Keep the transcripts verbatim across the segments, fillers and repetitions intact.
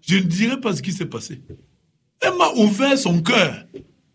Je ne dirai pas ce qui s'est passé. Elle m'a ouvert son cœur.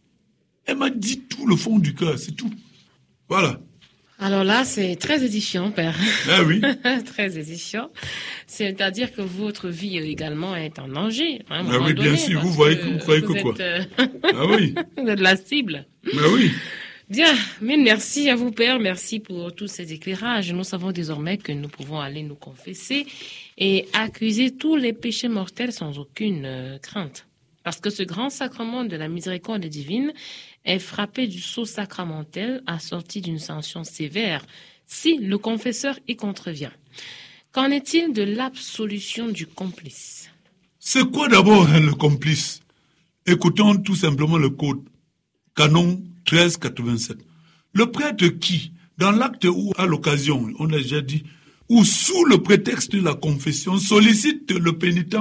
Elle m'a dit tout le fond du cœur, c'est tout. Voilà. Alors là, c'est très édifiant, Père. Ah oui. Très édifiant. C'est-à-dire que votre vie également est en danger. Hein, ah oui, bien sûr. Vous voyez que vous croyez que quoi euh... Ah oui. Vous êtes la cible. Ah oui. Bien, mais merci à vous, Père. Merci pour tous ces éclairages. Nous savons désormais que nous pouvons aller nous confesser et accuser tous les péchés mortels sans aucune euh, crainte. Parce que ce grand sacrement de la miséricorde divine est frappé du sceau sacramentel assorti d'une sanction sévère si le confesseur y contrevient. Qu'en est-il de l'absolution du complice? C'est quoi d'abord hein, le complice? Écoutons tout simplement le code. Canon treize quatre-vingt-sept. Le prêtre qui, dans l'acte ou à l'occasion, on a déjà dit, ou sous le prétexte de la confession, sollicite le pénitent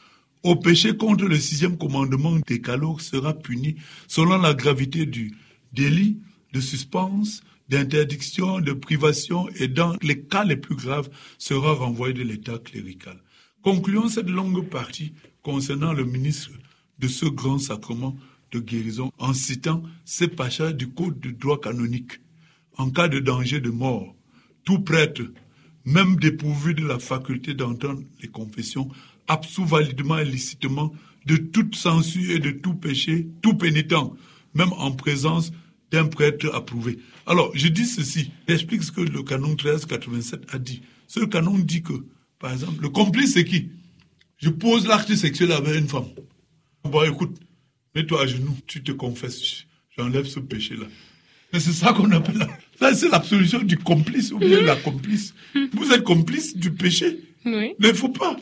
au péché contre le sixième commandement décalogue sera puni selon la gravité du délit, de suspense, d'interdiction, de privation et dans les cas les plus graves sera renvoyé de l'état clérical. Concluons cette longue partie concernant le ministre de ce grand sacrement de guérison en citant ces passages du code du droit canonique. En cas de danger de mort, tout prêtre, même dépourvu de la faculté d'entendre les confessions, absout validement et licitement de toute censure et de tout péché, tout pénitent, même en présence d'un prêtre approuvé. Alors, je dis ceci, j'explique ce que le canon treize quatre-vingt-sept a dit. Ce canon dit que, par exemple, le complice c'est qui? Je pose l'acte sexuel avec une femme. Bon, écoute, mets-toi à genoux, tu te confesses, j'enlève ce péché-là. Mais c'est ça qu'on appelle là. Ça, c'est l'absolution du complice ou bien la complice. Vous êtes complice du péché. Oui. Mais il ne faut pas.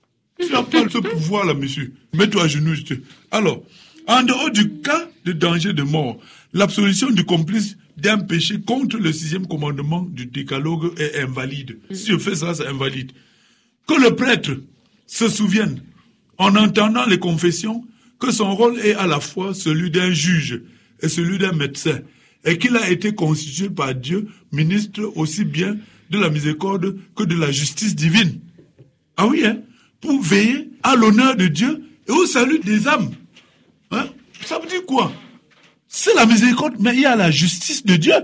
Tu n'as pas ce pouvoir-là, monsieur. Mets-toi à genoux. Je te... Alors, en dehors du cas de danger de mort, l'absolution du complice d'un péché contre le sixième commandement du décalogue est invalide. Mm. Si je fais ça, c'est invalide. Que le prêtre se souvienne, en entendant les confessions, que son rôle est à la fois celui d'un juge et celui d'un médecin, et qu'il a été constitué par Dieu ministre aussi bien de la miséricorde que de la justice divine. Ah oui, hein? Pour veiller à l'honneur de Dieu et au salut des âmes. Hein? Ça veut dire quoi? C'est la miséricorde, mais il y a la justice de Dieu.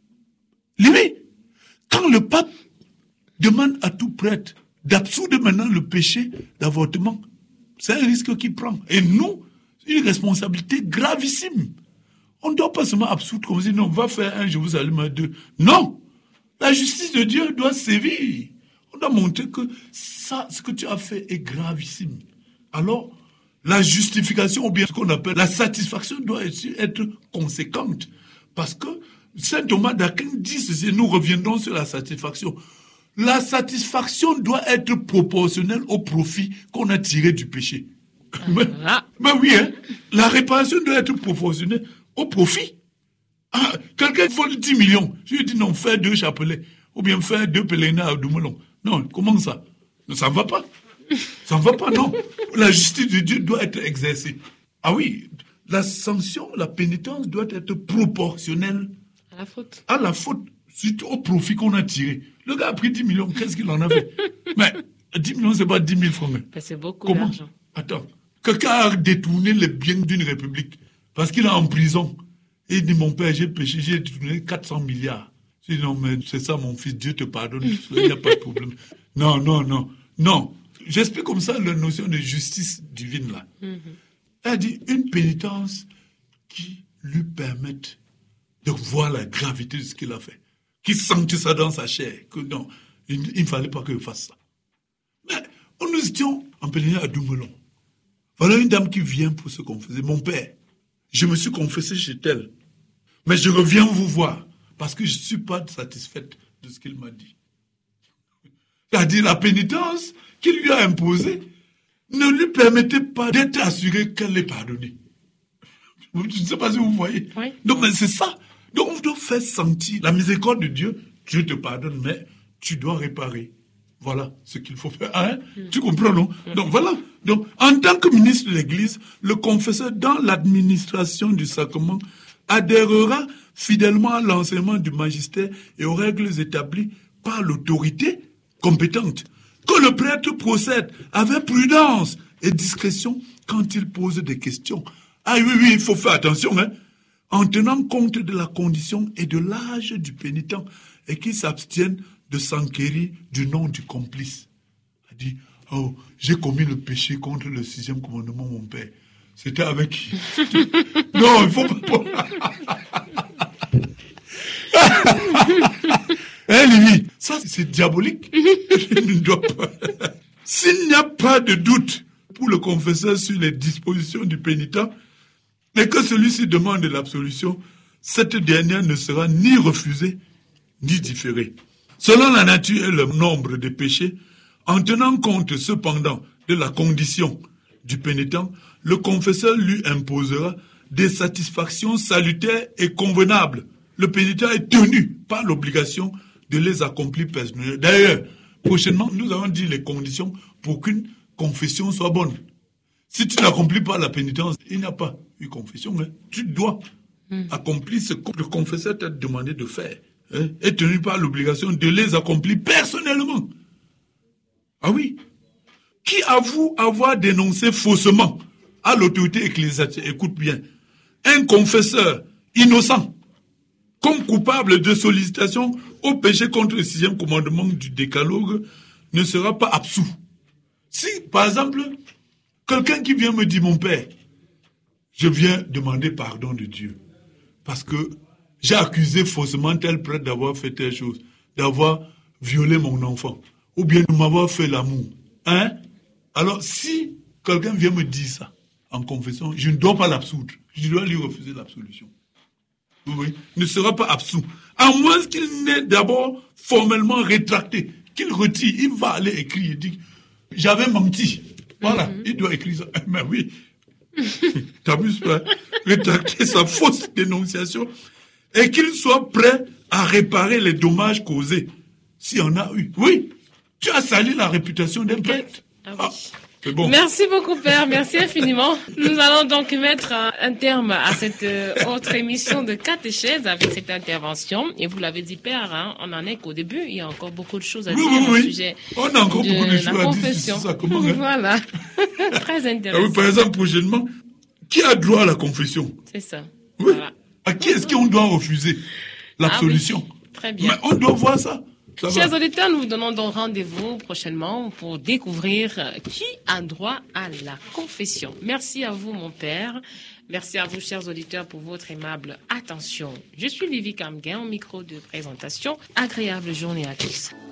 Lui, quand le pape demande à tout prêtre d'absoudre maintenant le péché d'avortement, c'est un risque qu'il prend. Et nous, une responsabilité gravissime. On ne doit pas seulement absoudre comme si non, on va faire un, je vous allume un, deux. Non! La justice de Dieu doit sévir. On doit montrer que ça, ce que tu as fait est gravissime. Alors, la justification, ou bien ce qu'on appelle la satisfaction, doit être conséquente. Parce que saint Thomas d'Aquin dit ceci, nous reviendrons sur la satisfaction. La satisfaction doit être proportionnelle au profit qu'on a tiré du péché. Ah, mais, mais oui, hein, la réparation doit être proportionnelle au profit. Ah, quelqu'un vole dix millions. Je lui dis non, fais deux chapelets. Ou bien faire deux pèlerinages à Doumelon. Non, comment ça? Ça ne va pas. Ça ne va pas, non. La justice de Dieu doit être exercée. Ah oui, la sanction, la pénitence doit être proportionnelle à la faute. À la faute, surtout au profit qu'on a tiré. Le gars a pris dix millions, qu'est-ce qu'il en a fait? Mais dix millions, c'est pas dix mille francs. Ben, c'est beaucoup Comment? d'argent. Attends, quelqu'un a détourné les biens d'une république parce qu'il est en prison. Et il dit, mon père, j'ai péché, j'ai détourné quatre cents milliards. Je dis, non, mais c'est ça, mon fils, Dieu te pardonne, il n'y a pas de problème. Non, non, non, non. J'explique comme ça la notion de justice divine, là. Mm-hmm. Elle dit, une pénitence qui lui permette de voir la gravité de ce qu'il a fait. Qui sentit ça dans sa chair. Que non, il ne fallait pas qu'il fasse ça. Mais on nous étions en pèlerinage à Doumelon. Voilà une dame qui vient pour se confesser. Mon père, je me suis confessé chez elle. Mais je reviens vous voir. Parce que je ne suis pas satisfaite de ce qu'il m'a dit. C'est-à-dire la pénitence qu'il lui a imposée ne lui permettait pas d'être assuré qu'elle est pardonnée. Je ne sais pas si vous voyez. Oui. Donc, mais c'est ça. Donc, on doit faire sentir la miséricorde de Dieu. Dieu te pardonne, mais tu dois réparer. Voilà ce qu'il faut faire. Hein? Mm. Tu comprends, non? Mm. Donc, voilà. Donc, en tant que ministre de l'Église, le confesseur, dans l'administration du sacrement, adhérera fidèlement à l'enseignement du magistère et aux règles établies par l'autorité compétente. Que le prêtre procède avec prudence et discrétion quand il pose des questions. Ah oui, oui, il faut faire attention, hein, en tenant compte de la condition et de l'âge du pénitent et qu'il s'abstienne de s'enquérir du nom du complice. Il a dit, oh, j'ai commis le péché contre le sixième commandement, mon père. C'était avec qui? Non, il faut pas... Hein, Livy, ça c'est diabolique. Il ne doit pas... S'il n'y a pas de doute pour le confesseur sur les dispositions du pénitent, mais que celui-ci demande l'absolution, cette dernière ne sera ni refusée, ni différée. Selon la nature et le nombre des péchés, en tenant compte cependant de la condition du pénitent, le confesseur lui imposera des satisfactions salutaires et convenables. Le pénitent est tenu par l'obligation de les accomplir personnellement. D'ailleurs, prochainement, nous allons dire les conditions pour qu'une confession soit bonne. Si tu n'accomplis pas la pénitence, il n'y a pas eu confession. Hein. Tu dois mm. accomplir ce que le confesseur t'a demandé de faire. Hein, est tenu par l'obligation de les accomplir personnellement. Ah oui. Qui avoue avoir dénoncé faussement à l'autorité ecclésiastique, écoute bien, un confesseur innocent, comme coupable de sollicitation au péché contre le sixième commandement du décalogue, ne sera pas absous. Si, par exemple, quelqu'un qui vient me dire, mon père, je viens demander pardon de Dieu, parce que j'ai accusé faussement tel prêtre d'avoir fait telle chose, d'avoir violé mon enfant, ou bien de m'avoir fait l'amour. Hein? Alors, si quelqu'un vient me dire ça en confession, je ne dois pas l'absoudre. Je dois lui refuser l'absolution. Oui, il ne sera pas absous. À moins qu'il n'ait d'abord formellement rétracté, qu'il retire, il va aller écrire et dire, j'avais menti. Voilà, mm-hmm. Il doit écrire ça. Mais oui, t'abuses pas. Rétracter sa fausse dénonciation et qu'il soit prêt à réparer les dommages causés. S'il y en a eu. Oui, tu as sali la réputation d'un prêtre. Ah oui. Ah. Bon. Merci beaucoup, Père. Merci infiniment. Nous allons donc mettre un terme à cette autre émission de catéchèse avec cette intervention. Et vous l'avez dit, Père, hein, on en est qu'au début. Il y a encore beaucoup de choses à oui, dire oui, au oui. sujet on a encore de beaucoup de la choses confession. À dire, ça, comment, hein? Voilà. Très intéressant. Ah oui, par exemple, prochainement, qui a droit à la confession? C'est ça. Oui. Voilà. À qui est-ce qu'on doit refuser l'absolution? Ah oui. Très bien. Mais on doit voir ça. Ça Chers va. auditeurs, nous vous donnons donc rendez-vous prochainement pour découvrir qui a droit à la confession. Merci à vous, mon père. Merci à vous, chers auditeurs, pour votre aimable attention. Je suis Livy Kamgen, au micro de présentation. Agréable journée à tous.